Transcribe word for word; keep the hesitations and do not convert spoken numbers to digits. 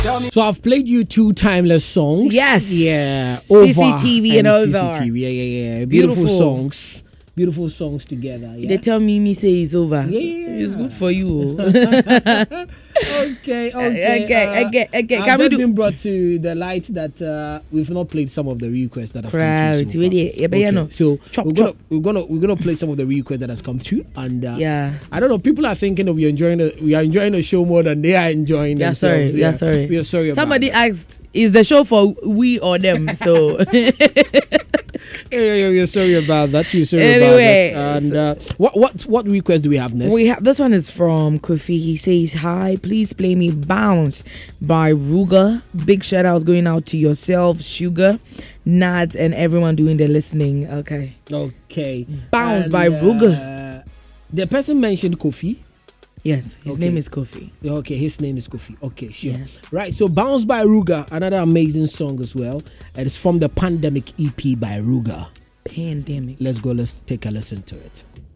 So I've played you two timeless songs. Yes. Yeah. C C T V and, and over. C C T V. Yeah, yeah, yeah. Beautiful, Beautiful songs. Beautiful songs together. Yeah. They tell me me say it's over. Yeah. It's good for you. okay, okay. Okay, uh, okay, okay. Can I've we just do? been brought to the light that uh, we've not played some of the requests that has come through. So, yeah, but yeah, no. so chop, we're chop. gonna we're gonna we're gonna play some of the requests that has come through, and uh, yeah, I don't know. People are thinking that we are enjoying the we are enjoying the show more than they are enjoying yeah, themselves. Sorry, yeah, sorry. We are sorry. Somebody about asked, "Is the show for we or them?" So. Yeah, yeah, yeah, we're sorry about that. We're sorry anyway, about that. And uh, what what what request do we have next? We have this one is from Kofi. He says, "Hi, please play me Bounce by Ruger. Big shout out going out to yourself, Sugar, Nads, and everyone doing the listening." Okay. Okay. Bounce and, by uh, Ruger. The person mentioned Kofi. Yes, his okay. name is Kofi. Okay, his name is Kofi. Okay, sure. Yes. Right, so Bounce by Ruger, another amazing song as well. And it's from the Pandemic E P by Ruger. Pandemic. Let's go, let's take a listen to it.